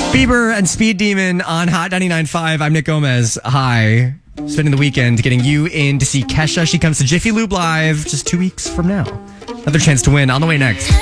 Bieber and Speed Demon on Hot 99.5. I'm Nick Gomez. Hi. Spending the weekend getting you in to see Kesha. She comes to Jiffy Lube Live just 2 weeks from now. Another chance to win on the way next.